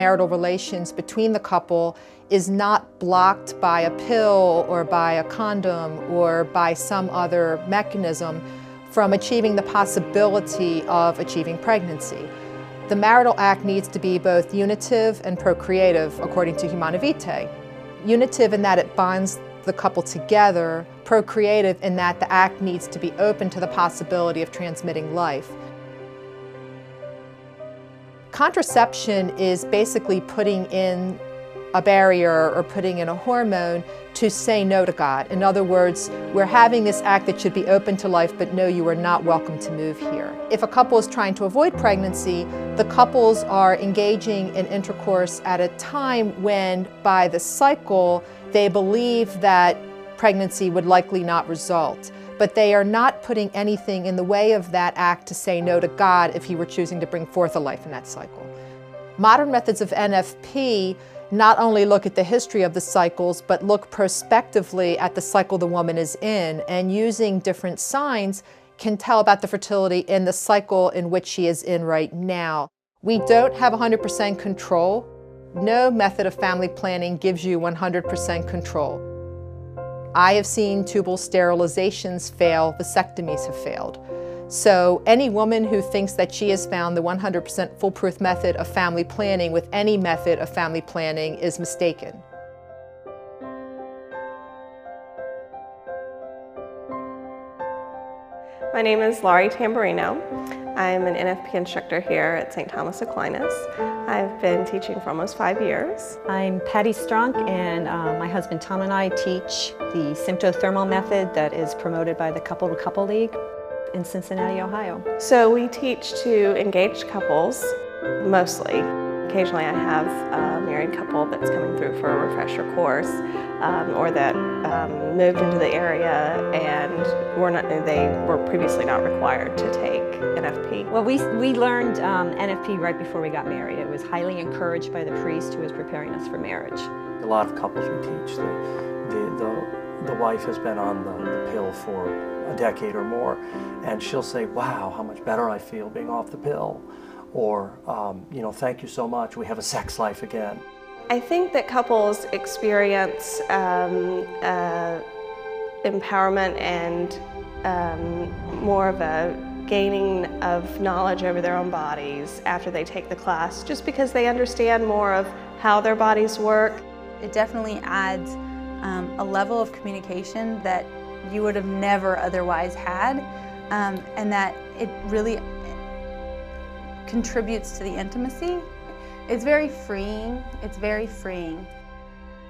Marital relations between the couple is not blocked by a pill or by a condom or by some other mechanism from achieving the possibility of achieving pregnancy. The marital act needs to be both unitive and procreative, according to Humanae Vitae. Unitive in that it binds the couple together, procreative in that the act needs to be open to the possibility of transmitting life. Contraception is basically putting in a barrier or putting in a hormone to say no to God. In other words, we're having this act that should be open to life, but no, you are not welcome to move here. If a couple is trying to avoid pregnancy, the couples are engaging in intercourse at a time when, by the cycle, they believe that pregnancy would likely not result. But they are not putting anything in the way of that act to say no to God if He were choosing to bring forth a life in that cycle. Modern methods of NFP not only look at the history of the cycles, but look prospectively at the cycle the woman is in, and using different signs can tell about the fertility in the cycle in which she is in right now. We don't have 100% control. No method of family planning gives you 100% control. I have seen tubal sterilizations fail, vasectomies have failed. So any woman who thinks that she has found the 100% foolproof method of family planning with any method of family planning is mistaken. My name is Laurie Tamburino. I'm an NFP instructor here at St. Thomas Aquinas. I've been teaching for almost 5 years. I'm Patty Strunk, and my husband Tom and I teach the symptothermal method that is promoted by the Couple to Couple League in Cincinnati, Ohio. So we teach to engaged couples, mostly. Occasionally I have a married couple that's coming through for a refresher course, or that moved into the area and they were previously not required to take NFP. Well, we learned NFP right before we got married. It was highly encouraged by the priest who was preparing us for marriage. A lot of couples we teach, the wife has been on the pill for a decade or more, and she'll say, wow, how much better I feel being off the pill. Or, you know, thank you so much, we have a sex life again. I think that couples experience empowerment and more of a gaining of knowledge over their own bodies after they take the class, just because they understand more of how their bodies work. It definitely adds a level of communication that you would have never otherwise had, and that it really contributes to the intimacy. It's very freeing. It's very freeing.